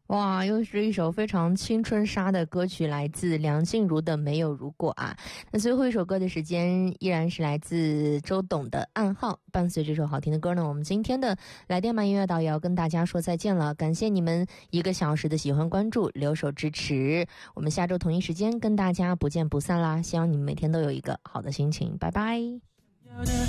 哇，又是一首非常青春杀的歌曲，来自梁静茹的《没有如果》啊。那最后一首歌的时间依然是来自周董的《暗号》。伴随这首好听的歌呢，我们今天的来电吧音乐岛也要跟大家说再见了。感谢你们1个小时的喜欢关注，留守支持。我们下周同一时间跟大家不见不散啦！希望你们每天都有一个好的心情，拜拜。